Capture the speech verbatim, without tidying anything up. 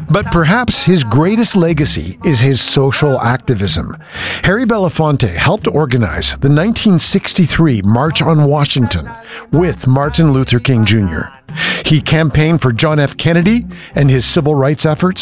But perhaps his greatest legacy is his social activism. Harry Belafonte helped organize the nineteen sixty-three March on Washington with Martin Luther King Junior He campaigned for John F. Kennedy and his civil rights efforts,